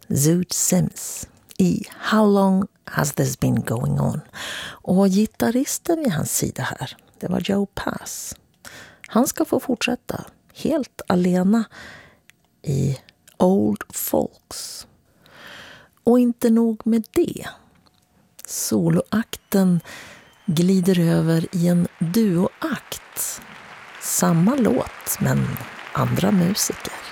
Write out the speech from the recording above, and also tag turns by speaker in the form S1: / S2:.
S1: Zoot Sims i How Long Has This Been Going On. Och gitarristen vid hans sida här, det var Joe Pass. Han ska få fortsätta helt alena i Old Folks. Och inte nog med det. Soloakten glider över i en duoakt. Samma låt men andra musiker.